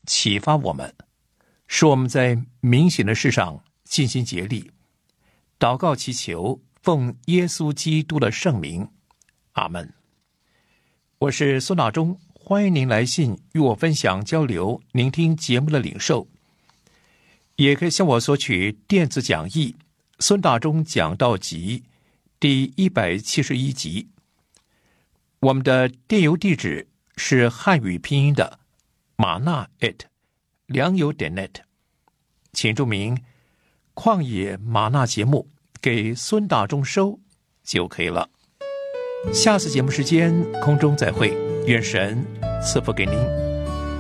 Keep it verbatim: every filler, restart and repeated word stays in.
启发我们，使我们在明显的事上尽心竭力。祷告祈求，奉耶稣基督的圣名，阿们。我是孙大中，欢迎您来信与我分享交流您听节目的领受，也可以向我索取电子讲义《孙大中讲道集》第一百七十一集。我们的电邮地址是汉语拼音的马纳 at 良友点 net， 请注明旷野马纳节目给孙大中收就可以了。下次节目时间空中再会，愿神赐福给您。